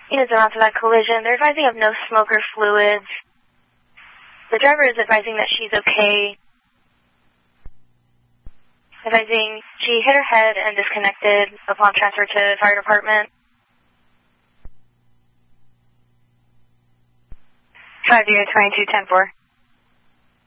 Units are on for that collision. They're advising of no smoke or fluids. The driver is advising that she's okay. Advising she hit her head and disconnected upon transfer to fire department. 5022-10-4.